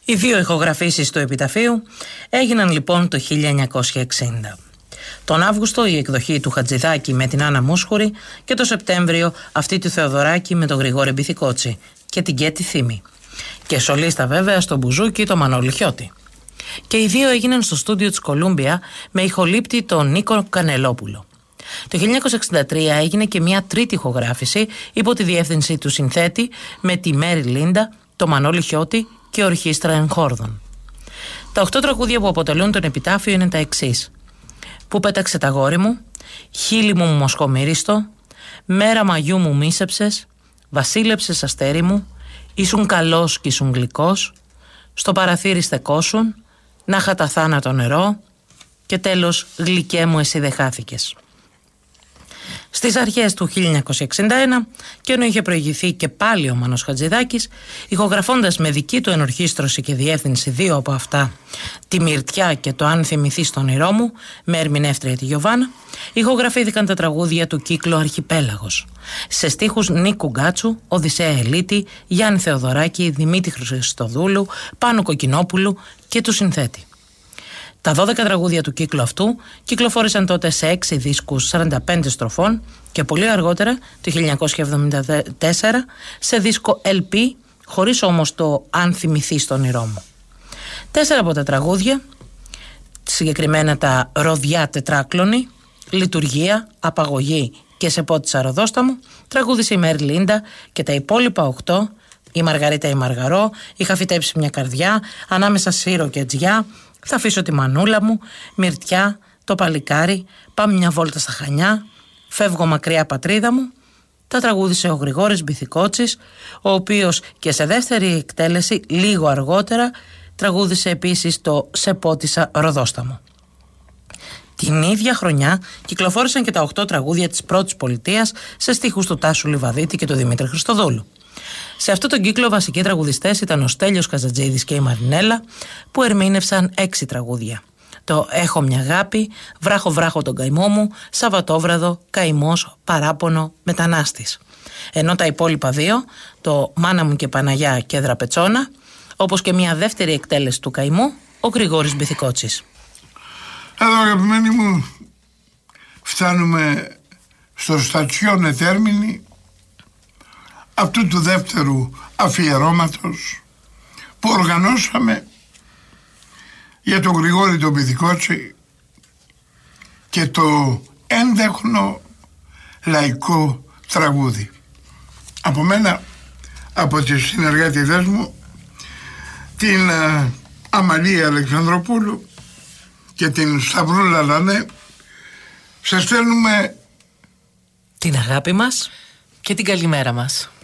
Οι δύο ηχογραφήσεις του επιταφείου έγιναν λοιπόν το 1960. Τον Αύγουστο η εκδοχή του Χατζηδάκη με την Άννα Μούσχουρη και το Σεπτέμβριο αυτή του Θεοδωράκη με τον Γρηγόρη Μπιθικότσι και την Κέτη Θήμη. Και σολίστα βέβαια στον μπουζούκι το Μανώλη Χιώτη. Και οι δύο έγιναν στο στούντιο της Κολούμπια με ηχολήπτη τον Νίκο Κανελόπουλο. Το 1963 έγινε και μια τρίτη ηχογράφηση υπό τη διεύθυνση του συνθέτη με τη Μέρι Λίντα, το Μανώλη Χιώτη και ορχήστρα εγχόρδων. Τα 8 τραγούδια που αποτελούν τον επιτάφιο είναι τα εξής: «Που πέταξε τα γόρι μου», «Χείλη μου μοσχομύριστο», «Μέρα μαγιού μου μίσεψες», «Βασίλεψες αστέρι μου», «Ήσουν καλός κι ήσουν γλυκός», «Στο παραθύρι στεκόσουν», «Να είχα τα θάνατο νερό» και τέλος «Γλυκέ μου εσύ δεν χάθηκες». Στις αρχές του 1961, και ενώ είχε προηγηθεί και πάλι ο Μάνος Χατζηδάκης, ηχογραφώντας με δική του ενορχήστρωση και διεύθυνση δύο από αυτά, τη Μυρτιά και το «Αν θυμηθείς τον όνειρό μου», με ερμηνεύτρια τη Γιωβάνα, ηχογραφήθηκαν τα τραγούδια του κύκλου Αρχιπέλαγος, σε στίχους Νίκου Γκάτσου, Οδυσσέα Ελίτη, Γιάννη Θεοδωράκη, Δημήτρη Χριστοδούλου, Πάνου Κοκκινόπουλου και του συνθέτη. Τα 12 τραγούδια του κύκλου αυτού κυκλοφόρησαν τότε σε 6 δίσκους 45 στροφών και πολύ αργότερα, το 1974, σε δίσκο LP, χωρίς όμως το «Αν θυμηθείς τον όνειρό μου». 4 από τα τραγούδια, συγκεκριμένα τα «Ροδιά τετράκλονη», «Λειτουργία», «Απαγωγή» και «Σε πότισα ροδόσταμο», τραγούδισε η Μέρι Λίντα, και τα υπόλοιπα 8, «Η Μαργαρίτα η Μαργαρό», «Είχα φυτέψει μια καρδιά», «Ανάμεσα Σύρο και Τζιά», «Θα αφήσω τη μανούλα μου», «Μυρτιά», «Το παλικάρι», «Πάμε μια βόλτα στα Χανιά», «Φεύγω μακριά πατρίδα μου», τα τραγούδισε ο Γρηγόρης Μπιθικότσης, ο οποίος και σε δεύτερη εκτέλεση λίγο αργότερα τραγούδισε επίσης το «Σε πότισα ροδόσταμο». Την ίδια χρονιά κυκλοφόρησαν και τα 8 τραγούδια της πρώτης πολιτείας σε στίχους του Τάσου Λιβαδίτη και του Δημήτρη Χριστοδούλου. Σε αυτόν τον κύκλο βασικοί τραγουδιστές ήταν ο Στέλιος Καζατζίδης και η Μαρινέλα, που ερμήνευσαν 6 τραγούδια. Το «Έχω μια αγάπη», «Βράχω βράχω τον καημό μου», «Σαββατόβραδο», «Καημός», «Παράπονο», «Μετανάστης». Ενώ τα υπόλοιπα 2, το «Μάνα μου και Παναγιά» και «Δραπετσόνα», όπως και μια δεύτερη εκτέλεση του καημού, ο Γρηγόρης Μπιθικότσης. Εδώ, αγαπημένοι μου, φτάνουμε στο στατσιόν τέρμινη αυτού του δεύτερου αφιερώματος που οργανώσαμε για τον Γρηγόρη τον Μπιθικότση και το έντεχνο λαϊκό τραγούδι. Από μένα, από τις συνεργάτηδές μου, την Αμαλία Αλεξανδροπούλου και την Σταυρούλα Λανέ, σας στέλνουμε την αγάπη μας και την καλημέρα μας.